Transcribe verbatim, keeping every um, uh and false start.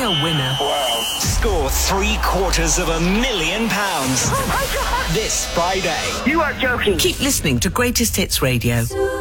a winner. Wow. Score three quarters of a million pounds. Oh, my God. This Friday. You are joking. Keep listening to Greatest Hits Radio.